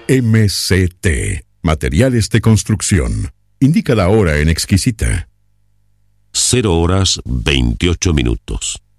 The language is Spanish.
MCT, Materiales de Construcción. Indica la hora en Exquisita. 0 horas 28 minutos.